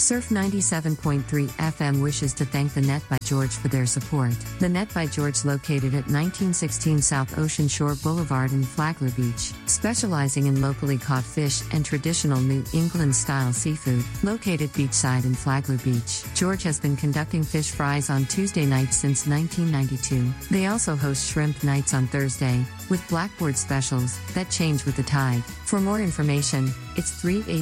Surf 97.3 FM wishes to thank the Net by George for their support. The Net by George, located at 1916 South Ocean Shore Boulevard in Flagler Beach, specializing in locally caught fish and traditional New England-style seafood, located beachside in Flagler Beach. George has been conducting fish fries on Tuesday nights since 1992. They also host shrimp nights on Thursday, with blackboard specials that change with the tide. For more information, it's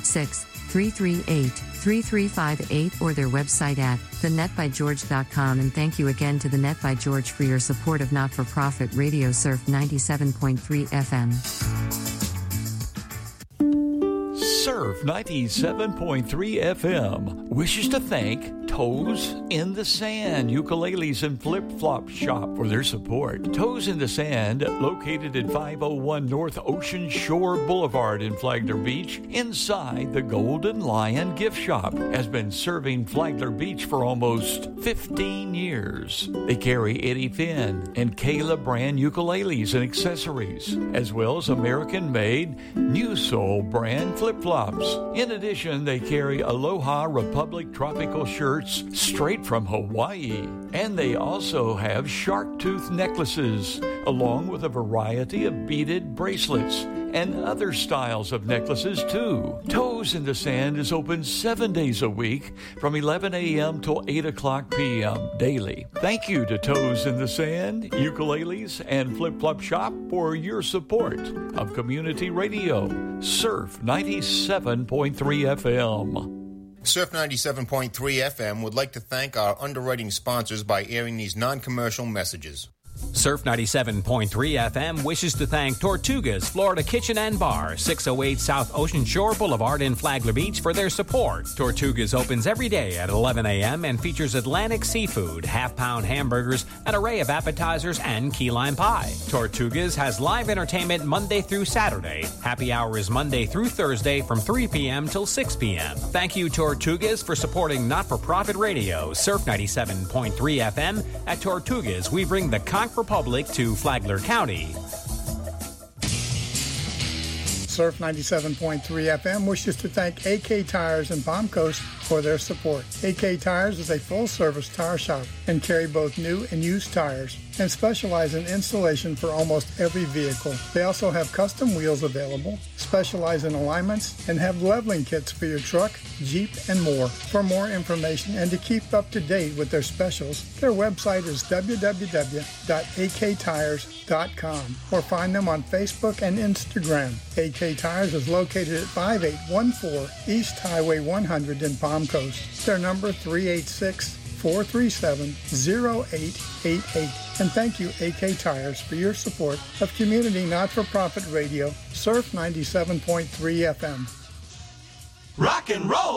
386-338-3358 or their website at thenetbygeorge.com. And thank you again to the Net by George for your support of not-for-profit Radio Surf 97.3 FM. Surf 97.3 FM wishes to thank Toes in the Sand Ukuleles and Flip-Flop Shop for their support. Toes in the Sand, located at 501 North Ocean Shore Boulevard in Flagler Beach, inside the Golden Lion Gift Shop, has been serving Flagler Beach for almost 15 years. They carry Eddie Finn and Kayla brand ukuleles and accessories, as well as American-made New Soul brand flip-flops. In addition, they carry Aloha Republic tropical shirts straight from Hawaii. And they also have shark tooth necklaces, along with a variety of beaded bracelets and other styles of necklaces too. Toes in the Sand is open 7 days a week from 11 a.m. till 8 o'clock p.m. daily. Thank you to Toes in the Sand, Ukuleles, and Flip-Flop Shop for your support of community radio, Surf 97.3 FM. Surf 97.3 FM would like to thank our underwriting sponsors by airing these non-commercial messages. Surf 97.3 FM wishes to thank Tortugas Florida Kitchen and Bar, 608 South Ocean Shore Boulevard in Flagler Beach for their support. Tortugas opens every day at 11 a.m. and features Atlantic seafood, half-pound hamburgers, an array of appetizers, and key lime pie. Tortugas has live entertainment Monday through Saturday. Happy hour is Monday through Thursday from 3 p.m. till 6 p.m. Thank you, Tortugas, for supporting not-for-profit radio, Surf 97.3 FM. At Tortugas, we bring the Republic to Flagler County. Surf 97.3 FM wishes to thank AK Tires in Palm Coast for their support. AK Tires is a full-service tire shop and carry both new and used tires and specialize in installation for almost every vehicle. They also have custom wheels available, specialize in alignments, and have leveling kits for your truck, Jeep, and more. For more information and to keep up to date with their specials, their website is www.aktires.com or find them on Facebook and Instagram. AK Tires is located at 5814 East Highway 100 in Palm Coast. Their number 386-437-0888. And thank you, AK Tires, for your support of community not-for-profit radio, Surf 97.3 FM. Rock and roll!